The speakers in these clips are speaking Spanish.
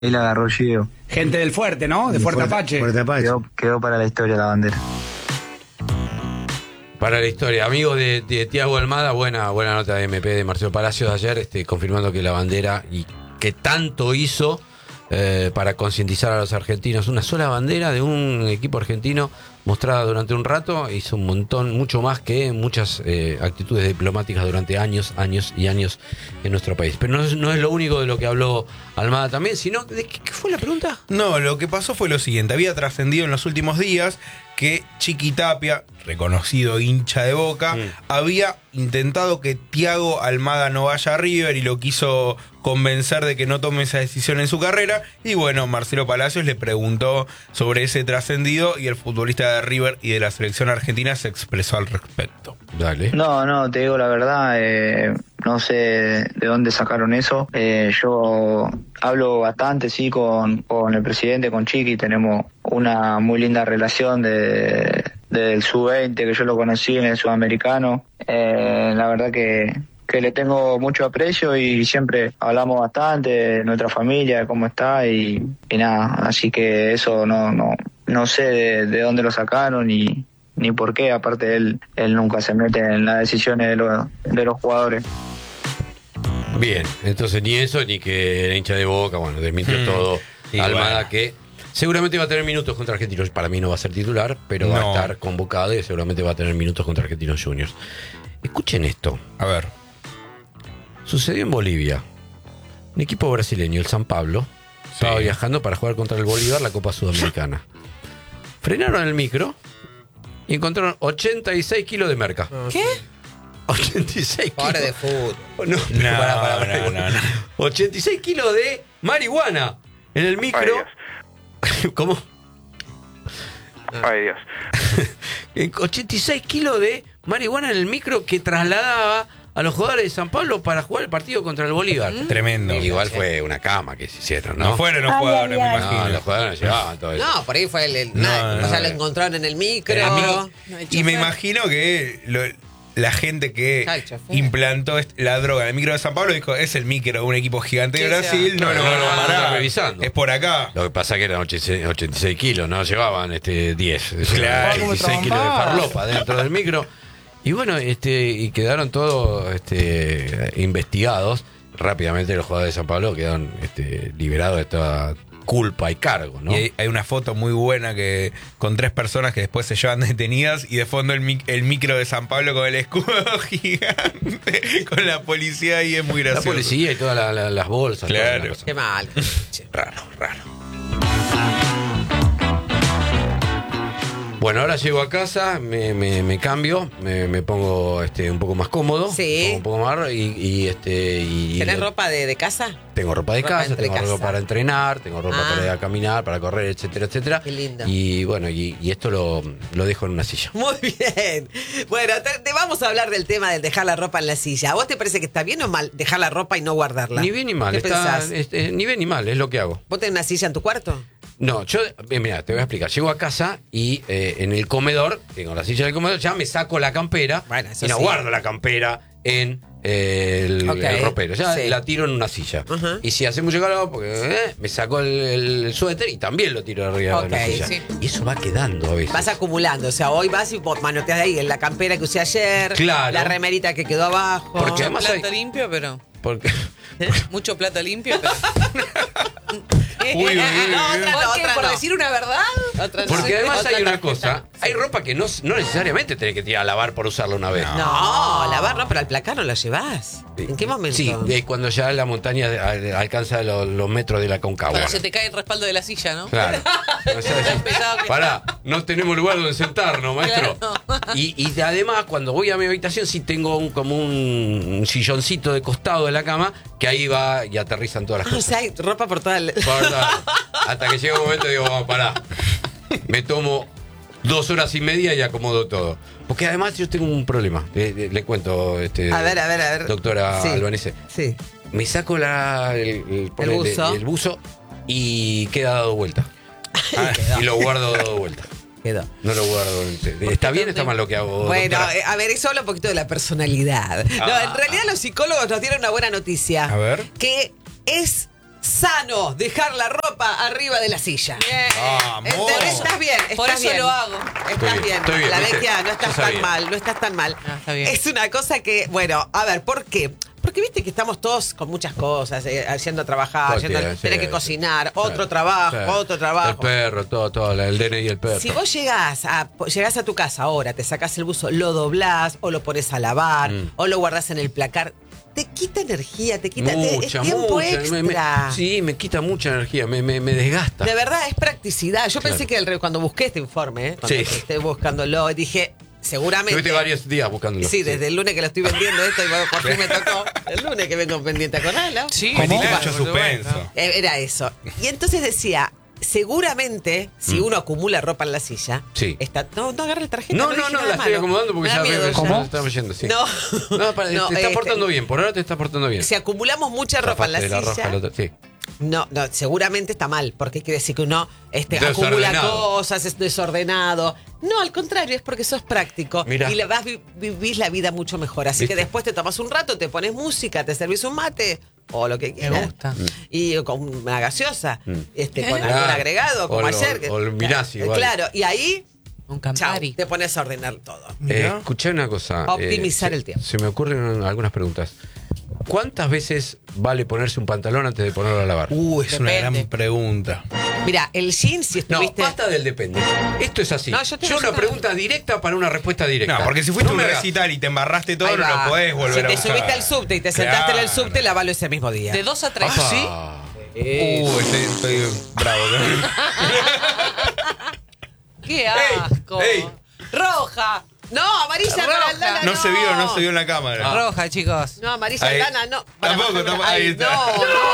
Él agarró Gio. Gente del Fuerte, ¿no? De Fuerte Apache. Fuerte Apache. Quedó para la historia la bandera. Para la historia, amigos de Tiago Almada, buena nota de MP de Marcelo Palacios de ayer, confirmando que la bandera y que tanto hizo para concientizar a los argentinos. Una sola bandera de un equipo argentino mostrada durante un rato hizo un montón, mucho más que muchas actitudes diplomáticas durante años y años en nuestro país. Pero no es lo único de lo que habló Almada también, sino ¿de qué fue la pregunta? No, lo que pasó fue lo siguiente. Había trascendido en los últimos días que Chiqui Tapia, reconocido hincha de Boca, había intentado que Tiago Almada no vaya a River y lo quiso convencer de que no tome esa decisión en su carrera. Y bueno, Marcelo Palacios le preguntó sobre ese trascendido y el futbolista de River y de la selección argentina se expresó al respecto. Dale. No, te digo la verdad, no sé de dónde sacaron eso. Yo hablo bastante, sí, con el presidente, con Chiqui, tenemos una muy linda relación del sub-20, que yo lo conocí en el sudamericano. La verdad que le tengo mucho aprecio y siempre hablamos bastante de nuestra familia, de cómo está y nada, así que eso no sé de dónde lo sacaron ni por qué. Aparte él nunca se mete en las decisiones de los jugadores. Bien, entonces ni eso ni que era hincha de Boca, bueno, desmintió todo. Almada, bueno, que seguramente va a tener minutos contra Argentinos. Para mí no va a ser titular, pero va a estar convocado y seguramente va a tener minutos contra Argentinos Juniors. Escuchen esto. A ver. Sucedió en Bolivia. Un equipo brasileño, el San Pablo, estaba viajando para jugar contra el Bolívar la Copa Sudamericana. Frenaron el micro y encontraron 86 kilos de merca. ¿Qué? 86 kilos. Hora de fútbol. No. 86 kilos de marihuana en el micro. ¿Cómo? Ay, Dios. 86 kilos de marihuana en el micro que trasladaba a los jugadores de San Pablo para jugar el partido contra el Bolívar. Tremendo. Igual fue una cama que se hicieron, ¿no? No fueron los jugadores, me imagino. No, los jugadores no llevaban todo eso. No, por ahí fue No, o sea, lo encontraron en el micro. Y me imagino que la gente que implantó la droga en el micro de San Pablo dijo, es el micro, un equipo gigante de Brasil, no lo van a parar. Revisando. Es por acá. Lo que pasa es que eran 86 kilos, no llevaban 10. Claro. 86 kilos de farlopa dentro del micro. Y bueno, y quedaron todos investigados. Rápidamente los jugadores de San Pablo quedaron liberados de toda culpa y cargo, ¿no? Y hay una foto muy buena que con 3 personas que después se llevan detenidas y de fondo el micro de San Pablo con el escudo gigante, con la policía ahí, es muy gracioso. La policía y todas las bolsas. Claro. Qué mal. Raro. Bueno, ahora llego a casa, me cambio, me pongo un poco más cómodo. Sí. Un poco más ¿Tenés ropa de casa? Tengo ropa de casa, tengo ropa para entrenar, tengo ropa para ir a caminar, para correr, etcétera. Qué lindo. Y bueno, y esto lo dejo en una silla. Muy bien. Bueno, te vamos a hablar del tema del dejar la ropa en la silla. ¿A vos te parece que está bien o mal dejar la ropa y no guardarla? Ni bien ni mal. ¿Qué pensás? Ni bien ni mal, es lo que hago. ¿Vos tenés una silla en tu cuarto? No, yo, mira, te voy a explicar. Llego a casa y en el comedor, tengo la silla del comedor, ya me saco la campera y no guardo la campera en el ropero. Ya la tiro en una silla. Y si hace mucho calor, porque me saco el suéter y también lo tiro arriba de la silla. Sí. Y eso va quedando a veces. Vas acumulando, o sea, hoy vas y manoteas ahí en la campera que usé ayer, la remerita que quedó abajo. Porque además plata limpio, pero... Mucho plata limpio, pero... ¿Por decir una verdad? Porque además hay una cosa, hay ropa que no necesariamente tenés que tirar a lavar por usarla una vez. No, lavar no, pero al placar no la llevás. ¿En qué momento? Sí, cuando ya la montaña alcanza los metros de la Concagua. Cuando se te cae el respaldo de la silla, ¿no? Claro. Pará, no tenemos lugar donde sentarnos, maestro. Claro. Y además, cuando voy a mi habitación, sí tengo como un silloncito de costado de la cama, que ahí va y aterrizan todas las cosas. O sea, hay ropa por toda la... Hasta que llega un momento y digo, vamos, pará. Me tomo 2 horas y media y acomodo todo. Porque además yo tengo un problema. Le cuento, a ver. doctora Albanese. Sí. Me saco el buzo y queda dado vuelta. Y lo guardo dado vuelta. Quedó. No lo guardo. ¿Está bien o está mal lo que hago? Bueno, doctora? a ver, eso habla un poquito de la personalidad. No, en realidad los psicólogos nos dieron una buena noticia. A ver. Que es sano dejar la ropa arriba de la silla. Vamos. Estás bien, Por estás eso bien. lo hago. Estás bien. estoy bien, La ¿viste? vecchia, no estás Yo tan sabía. mal, no estás tan mal. No, está bien. Es una cosa que, bueno, a ver, ¿por qué? Porque viste que estamos todos con muchas cosas, yendo a trabajar, Sí, tener sí, que sí. cocinar, otro Sí. trabajo, Sí. otro El trabajo. perro, todo, el DNI y el perro. Si vos llegás a tu casa ahora, te sacás el buzo, lo doblás o lo pones a lavar o lo guardás en el placar, te quita energía, te quita es tiempo extra. Sí, me quita mucha energía, me desgasta. De verdad, es practicidad. Yo pensé que cuando busqué este informe, cuando Sí. esté buscándolo, dije, seguramente. Estuviste varios días buscándolo. Sí, desde el lunes que lo estoy vendiendo esto y bueno, por fin me tocó. El lunes que vengo pendiente, ¿acordás? Sí, Metiste claro, mucho por supuesto. suspenso. Era eso. Y entonces decía, seguramente, si uno acumula ropa en la silla, Sí. no agarra el tarjeta. No, dije nada la estoy malo. acomodando porque Me da ya miedo veo que ya. se estamos yendo, sí. No. Te está este, portando bien, por ahora te está portando bien. Si acumulamos mucha ropa en la Zafaste de silla, roja al otro- sí. no, seguramente está mal, porque quiere decir que uno Desordenado. acumula cosas, es desordenado. No, al contrario, es porque sos práctico Mirá. y vivís la vida mucho mejor. Así ¿Viste? que después te tomas un rato, te pones música, te servís un mate o lo que quieras. gusta. Y con una gaseosa, con algún Claro. agregado, como O ayer. o el Minasi, igual. Claro, y ahí Un chao, Campari. te pones a ordenar todo. Escuché una cosa. Optimizar el tiempo. Se me ocurren algunas preguntas. ¿Cuántas veces vale ponerse un pantalón antes de ponerlo a lavar? Es una Depende. gran pregunta. Mira, el jean, si No, estuviste. basta del depende. Esto es así. No, yo te voy a una decir pregunta directa para una respuesta directa. No, porque si fuiste No a un me hagas- recital y te embarraste todo, Ahí no va. lo podés volver a Si usar. te subiste al subte y te sentaste en el subte, lavalo ese mismo día. De 2 a 3. Ah, ¿sí? Estoy bravo. ¡Qué asco! ey. ¡Roja! No, amarilla Roja. Aldana, No se vio en la cámara. Roja, chicos. No, amarilla Ahí. Aldana, no. Tampoco, tampoco. Ahí Ay, está. no,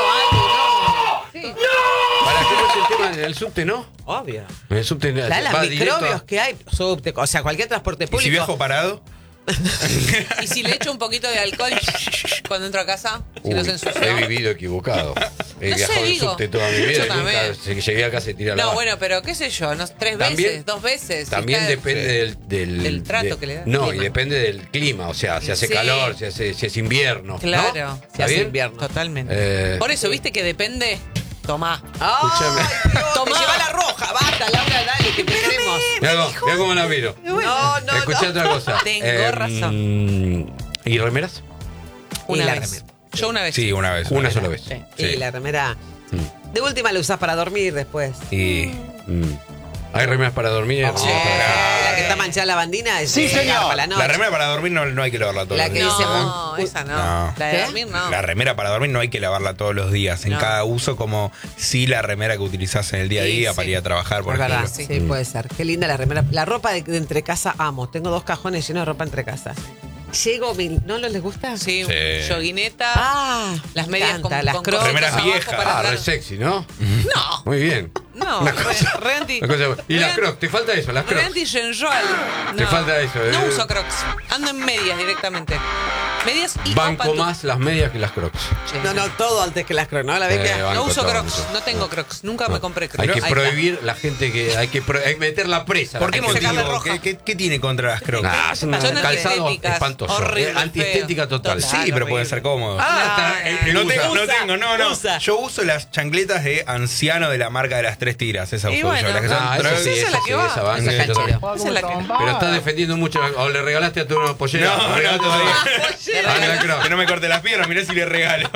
Andy, no. ¿Para qué no es el tema del subte, no? Obvio. En el subte Las va directo microbios a- que hay, subte, o sea, cualquier transporte ¿Y público. si viajo parado? ¿Y si le echo un poquito de alcohol cuando entro a casa? Si no se ensucia. he vivido equivocado. He No sé, viajado en digo. subte toda mi vida Yo y nunca también. llegué a casa y tiré a No, lavar. bueno, pero qué sé yo, 3 También- veces, 2 veces. También Está- depende del trato que le da. No, Clima. y depende del clima. O sea, si hace Sí. calor, si es invierno. ¿no? Claro, ¿Está bien? invierno. Totalmente. Por eso, ¿viste que depende? Tomá. Escúchame. ¡Ay, Dios! Tomá. Te lleva la roja, basta, Laura, dale, que te queremos. Mirá cómo la miro. No, no, Escuchá no. otra cosa. Tengo razón. ¿Y remeras? Una Y la vez. remera. Yo una vez. Sí, una vez. Una sola vez. Sí. Y la remera. De última la usás para dormir después. Y ¿Hay remeras para dormir? Sí, la que está manchada la bandina es para la noche. la remera para dormir no hay que lavarla todos La los que días. dice No, esa no. No. La de ¿Qué? dormir no. La remera para dormir no hay que lavarla todos los días. En No. cada uso, como si la remera que utilizás en el día a Sí, día sí. para ir a trabajar, por Es verdad, ejemplo. sí, puede ser. Qué linda la remera. La ropa de entre casa amo. Tengo 2 cajones llenos de ropa entre casa. Llego, ¿no les gusta? Sí, Sí. yoguineta. Ah, Las me medias encanta, con las con crocs. cositas Remeras abajo viejas. para Ah, andar. re sexy, ¿no? No, Muy bien. no. Una cosa- Re anti. Una cosa- y las re- crocs, te falta eso, las re crocs. anti-sensual. Te falta eso, No uso crocs. Ando en medias directamente. Medias y Banco o más las medias que las crocs. Sí. No, todo antes que las crocs, ¿no? La vez que. banco No uso todo, crocs, banco. no tengo crocs. Nunca me compré crocs. Hay que Ahí está. prohibir la gente que. Hay que meterla presa. ¿Por qué Hay que sacarle motivo? roja. ¿Qué tiene contra las crocs? Ah, es un Son calzado antiestéticas, espantoso. horrible, Antiestética feo. total. Total. Sí, pero pueden ser cómodos. Ah, está. No usa. tengo, no. usa. Yo uso las chancletas de anciano de la marca de las 3 tiras. Esa Y uso bueno, yo. Las que son Ah, eso trucks. sí, Esa es eso la sí, que va. esa va. Esa Sí, canchera. Esa es la que. Pero estás defendiendo mucho. O le regalaste a tu pollera. No, regalaste a tu- todavía. a la croc. Que no me corte las piernas, mirá si le regalo.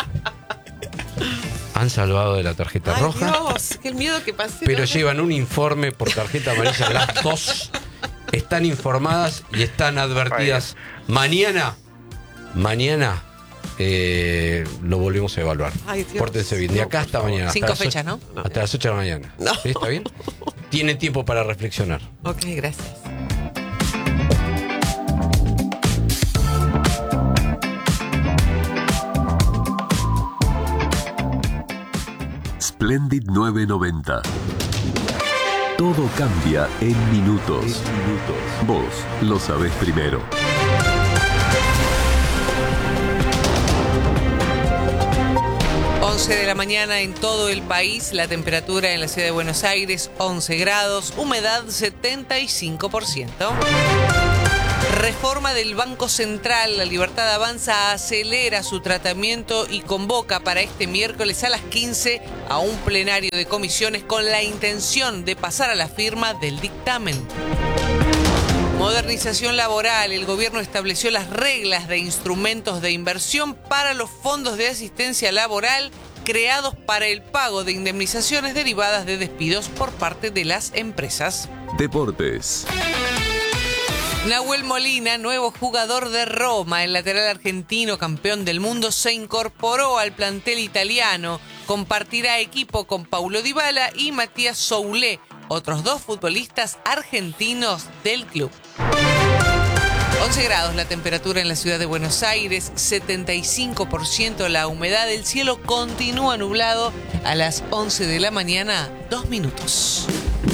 Han salvado de la tarjeta Ay, roja, Dios, qué miedo que pase. pero ¿no? llevan un informe por tarjeta amarilla. Las dos están informadas y están advertidas. Mañana lo volvemos a evaluar. Ay, Dios. Pórtense bien. De acá hasta mañana. hasta 5 las fechas, ocho- ¿no? Hasta las 8 de la mañana. No. ¿Sí? ¿Está bien? Tienen tiempo para reflexionar. Ok, gracias. Splendid 990. Todo cambia en minutos. Vos lo sabés primero. De la mañana en todo el país, la temperatura en la ciudad de Buenos Aires 11 grados, humedad 75%. Reforma del Banco Central. La Libertad Avanza acelera su tratamiento y convoca para este miércoles a las 15 a un plenario de comisiones con la intención de pasar a la firma del dictamen. Modernización laboral. El gobierno estableció las reglas de instrumentos de inversión para los fondos de asistencia laboral creados para el pago de indemnizaciones derivadas de despidos por parte de las empresas. Deportes. Nahuel Molina, nuevo jugador de Roma, el lateral argentino campeón del mundo, se incorporó al plantel italiano. Compartirá equipo con Paulo Dybala y Matías Soulé, otros dos futbolistas argentinos del club. 11 grados la temperatura en la ciudad de Buenos Aires, 75% la humedad, el cielo continúa nublado a las 11 de la mañana, 2 minutos.